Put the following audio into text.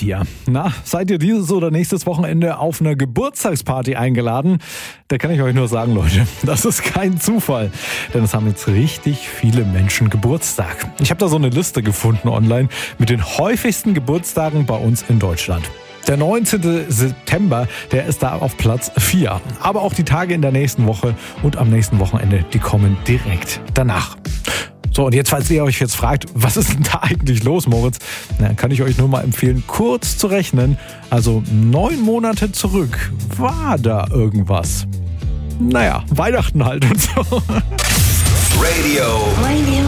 hier. Na, seid ihr dieses oder nächstes Wochenende auf eine Geburtstagsparty eingeladen? Da kann ich euch nur sagen, Leute, das ist kein Zufall. Denn es haben jetzt richtig viele Menschen Geburtstag. Ich habe da so eine Liste gefunden online mit den häufigsten Geburtstagen bei uns in Deutschland. Der 19. September, der ist da auf Platz 4. Aber auch die Tage in der nächsten Woche und am nächsten Wochenende, die kommen direkt danach. So, und jetzt, falls ihr euch jetzt fragt, was ist denn da eigentlich los, Moritz? Na, kann ich euch nur mal empfehlen, kurz zu rechnen. Also 9 Monate zurück war da irgendwas. Naja, Weihnachten halt und so. Radio